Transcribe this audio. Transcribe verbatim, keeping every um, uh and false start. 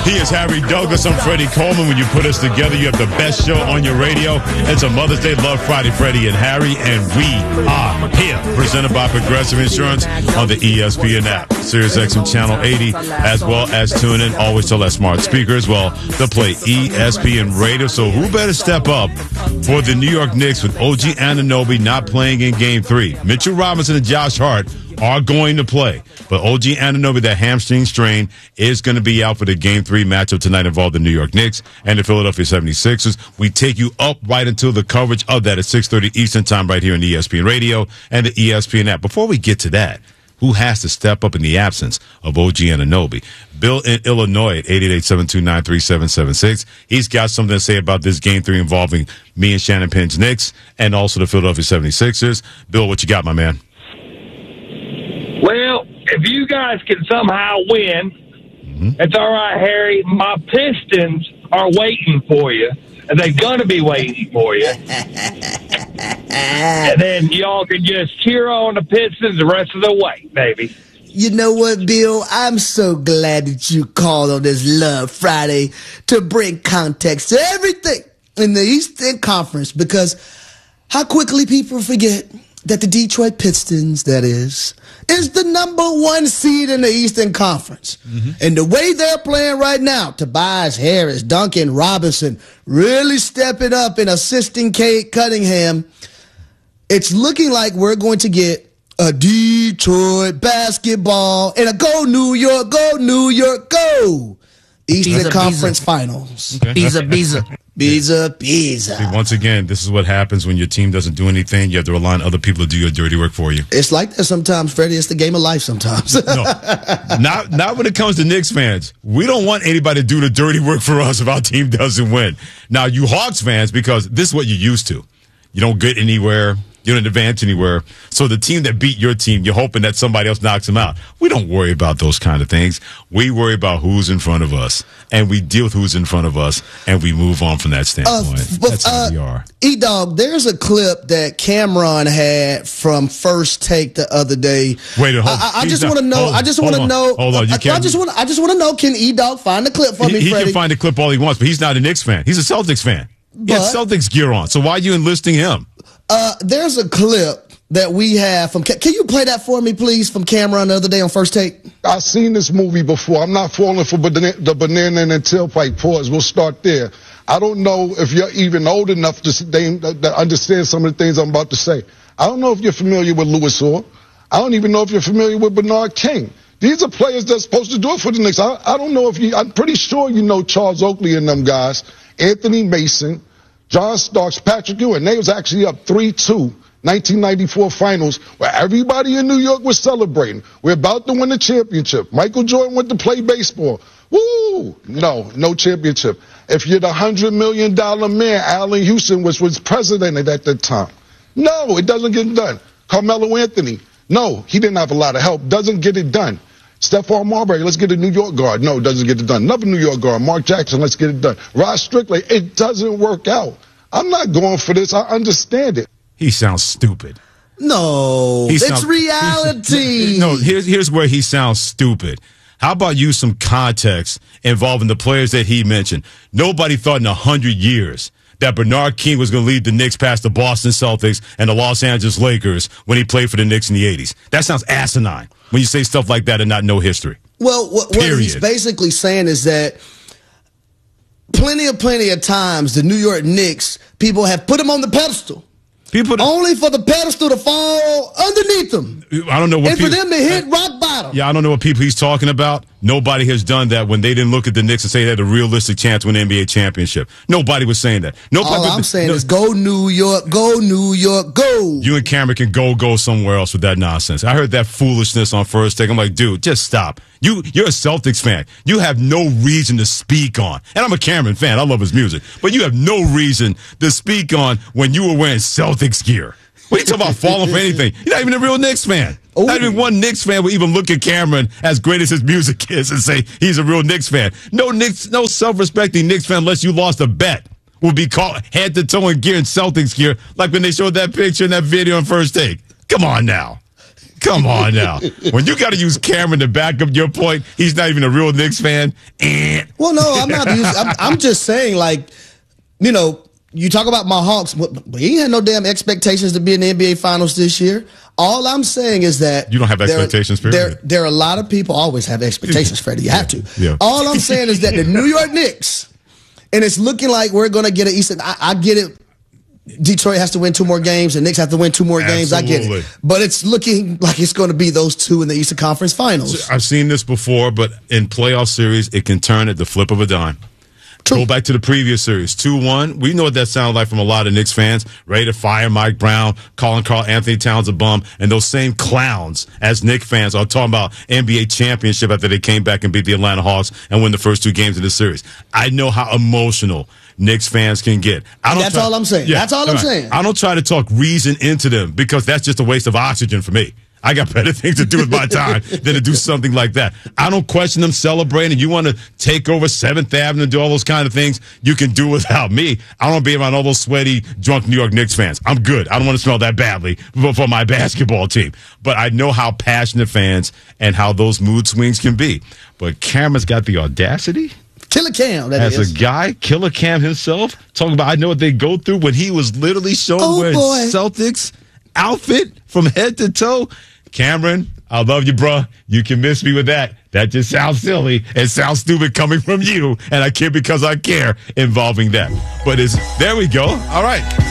He is Harry Douglas. I'm Freddie Coleman. When you put us together, you have the best show on your radio. It's a Mother's Day Love Friday, Freddie and Harry, and we are here. Presented by Progressive Insurance on the E S P N app, Sirius X M Channel eighty, as well as tune in always to that smart speaker as well to play E S P N Radio. So who better step up for the New York Knicks with O G Anunoby not playing in Game Three? Mitchell Robinson and Josh Hart are going to play. But O G Anunoby, that hamstring strain, is going to be out for the Game three matchup tonight involving the New York Knicks and the Philadelphia seventy-sixers. We take you up right until the coverage of that at six thirty Eastern Time right here on E S P N Radio and the E S P N app. Before we get to that, who has to step up in the absence of O G Anunoby? Bill in Illinois at eight eight eight, seven two nine, three seven seven six. He's got something to say about this Game three involving me and Shannon Penn's Knicks and also the Philadelphia seventy-sixers. Bill, what you got, my man? Well, if you guys can somehow win, mm-hmm. It's all right, Harry. My Pistons are waiting for you, and they're going to be waiting for you. And then y'all can just cheer on the Pistons the rest of the way, baby. You know what, Bill? I'm so glad that you called on this Love Friday to bring context to everything in the Eastern Conference, because how quickly people forget that the Detroit Pistons, that is, is the number one seed in the Eastern Conference. Mm-hmm. And the way they're playing right now, Tobias Harris, Duncan Robinson, really stepping up and assisting Cade Cunningham, it's looking like we're going to get a Detroit basketball and a go New York, go New York, go Eastern Biza, Conference Biza. Finals. Okay. Biza, Biza. Biza, Biza. See, once again, this is what happens when your team doesn't do anything. You have to rely on other people to do your dirty work for you. It's like that sometimes, Freddie. It's the game of life sometimes. No, not, not when it comes to Knicks fans. We don't want anybody to do the dirty work for us if our team doesn't win. Now, you Hawks fans, because this is what you're used to. You don't get anywhere. You don't advance anywhere. So the team that beat your team, you're hoping that somebody else knocks them out. We don't worry about those kind of things. We worry about who's in front of us, and we deal with who's in front of us, and we move on from that standpoint. Uh, but, That's how uh, we are. E-Dog, there's a clip that Cameron had from First Take the other day. Wait, hold, I, I, I just want to know. Hold, I just want to know. Hold on, you I, can't. I just want. I just want to know. Can E-Dog find the clip for he, me, he Freddie? He can find the clip all he wants, but he's not a Knicks fan. He's a Celtics fan. He had Celtics gear on. So why are you enlisting him? Uh, there's a clip that we have from. Can you play that for me, please, from Cameron the other day on First Take? I've seen this movie before. I'm not falling for the banana and the tailpipe pause. We'll start there. I don't know if you're even old enough to, to understand some of the things I'm about to say. I don't know if you're familiar with Louis Orr. I don't even know if you're familiar with Bernard King. These are players that's supposed to do it for the Knicks. I, I don't know if you. I'm pretty sure you know Charles Oakley and them guys, Anthony Mason, John Starks, Patrick Ewing. They was actually up three two. nineteen ninety-four finals, where everybody in New York was celebrating. We're about to win the championship. Michael Jordan went to play baseball. Woo! No, no championship. If you're the one hundred million dollars man, Allen Houston was, was president at that time. No, it doesn't get done. Carmelo Anthony. No, he didn't have a lot of help. Doesn't get it done. Stephon Marbury, let's get a New York guard. No, doesn't get it done. Another New York guard. Mark Jackson, let's get it done. Rod Strickland, it doesn't work out. I'm not going for this. I understand it. He sounds stupid. No, he it's sounds, reality. No, here's here's where he sounds stupid. How about you some context involving the players that he mentioned? Nobody thought in a hundred years that Bernard King was going to lead the Knicks past the Boston Celtics and the Los Angeles Lakers when he played for the Knicks in the eighties. That sounds asinine when you say stuff like that and not know history. Well, what, what he's basically saying is that plenty of plenty of times the New York Knicks, people have put him on the pedestal. People only for the pedestal to fall underneath them. I don't know what and people, for them to hit rock bottom. Yeah, I don't know what people he's talking about. Nobody has done that when they didn't look at the Knicks and say they had a realistic chance to win an N B A championship. Nobody was saying that. Nobody. All I'm saying no, is go New York, go New York, go. You and Cameron can go go somewhere else with that nonsense. I heard that foolishness on First Take. I'm like, dude, just stop. You, you're a Celtics fan. You have no reason to speak on. And I'm a Cameron fan. I love his music. But you have no reason to speak on when you were wearing Celtics gear. What are you talking about falling for anything? You're not even a real Knicks fan. Ooh. Not even one Knicks fan would even look at Cameron, as great as his music is, and say he's a real Knicks fan. No Knicks, no self-respecting Knicks fan, unless you lost a bet, will be caught head to toe in gear and Celtics gear, like when they showed that picture in that video on First Take. Come on now. Come on now. When you got to use Cameron to back up your point, he's not even a real Knicks fan. Eh. Well, no, I'm not. Using, I'm, I'm just saying, like, you know, you talk about my Hawks, but he had no damn expectations to be in the N B A Finals this year. All I'm saying is that you don't have expectations, there, period. There, there are a lot of people always have expectations, Freddie. You have to. Yeah. All I'm saying is that the New York Knicks, and it's looking like we're going to get an Eastern. I, I get it. Detroit has to win two more games, and Knicks have to win two more games. Absolutely. I get it. But it's looking like it's going to be those two in the Eastern Conference Finals. I've seen this before, but in playoff series, it can turn at the flip of a dime. True. Go back to the previous series, two one. We know what that sounded like from a lot of Knicks fans, ready to fire Mike Brown, calling Karl Anthony Towns a bum, and those same clowns as Knicks fans are talking about N B A championship after they came back and beat the Atlanta Hawks and win the first two games of the series. I know how emotional Knicks fans can get. I don't that's try, all I'm saying. Yeah, that's all I'm right. saying. I don't try to talk reason into them because that's just a waste of oxygen for me. I got better things to do with my time than to do something like that. I don't question them celebrating. You want to take over seventh Avenue and do all those kind of things, you can do without me. I don't want to be around all those sweaty, drunk New York Knicks fans. I'm good. I don't want to smell that badly for my basketball team. But I know how passionate fans and how those mood swings can be. But Cameron's got the audacity. Killer Cam, that As is. a guy, Killer Cam himself, talking about I know what they go through when he was literally shown oh, wearing boy. Celtics outfit from head to toe. Cameron, I love you, bruh. You can miss me with that. That just sounds silly. It sounds stupid coming from you, and I care because I care involving that. But it's there we go. All right.